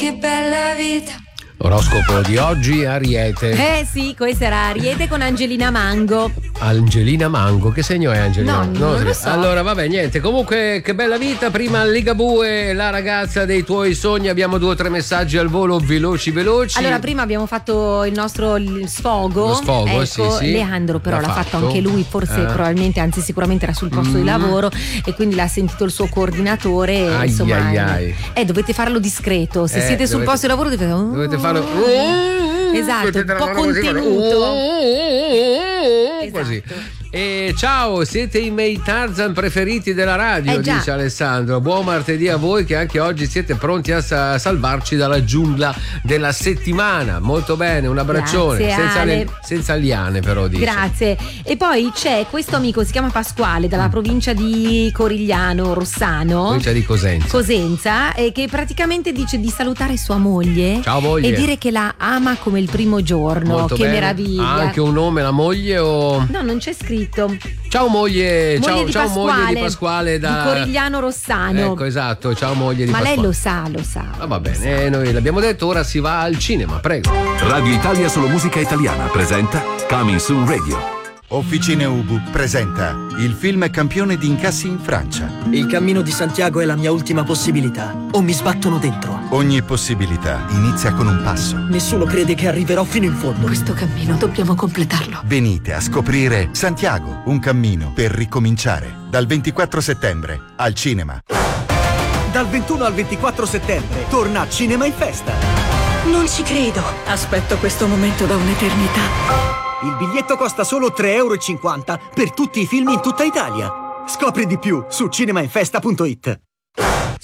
Che bella vita. Oroscopo di oggi, Ariete. Sì, questa era Ariete con Angelina Mango. Angelina Mango, che segno è Angelina? No, non lo so. Allora, vabbè, niente. Comunque, che bella vita. Prima Ligabue, la ragazza dei tuoi sogni. Abbiamo 2 o 3 messaggi al volo, veloci. Allora, prima abbiamo fatto il nostro sfogo. Lo sfogo, ecco, sì. Leandro però l'ha fatto anche lui, forse probabilmente, anzi sicuramente era sul posto di lavoro e quindi l'ha sentito il suo coordinatore. Dovete farlo discreto. Se siete sul posto di lavoro dovete farlo. Esatto, un po' contenuto. Così. E ciao, siete i miei Tarzan preferiti della radio, dice Alessandro. Buon martedì a voi, che anche oggi siete pronti a salvarci dalla giungla della settimana. Molto bene, un abbraccione. Senza liane però, dice. Grazie. E poi c'è questo amico, si chiama Pasquale, dalla provincia di Corigliano Rossano, provincia di Cosenza, che praticamente dice di salutare sua moglie. Ciao moglie. E dire che la ama come il primo giorno. Molto che bene. meraviglia. Ha anche un nome la moglie o? No, non c'è scritto. Ciao moglie, ciao Pasquale, moglie di Pasquale di Corigliano Rossano. Ecco, esatto, ciao moglie di Pasquale. Ma lei lo sa. Va bene, noi l'abbiamo detto, ora si va al cinema, prego. Radio Italia Solo Musica Italiana presenta Coming Soon Radio. Officine Ubu presenta il film campione di incassi in Francia. Il cammino di Santiago è la mia ultima possibilità. O mi sbattono dentro. Ogni possibilità inizia con un passo. Nessuno crede che arriverò fino in fondo. Questo cammino dobbiamo completarlo. Venite a scoprire Santiago, un cammino per ricominciare. Dal 24 settembre al cinema. Dal 21 al 24 settembre torna Cinema in Festa. Non ci credo. Aspetto questo momento da un'eternità. Il biglietto costa solo 3,50 € per tutti i film in tutta Italia. Scopri di più su cinemainfesta.it.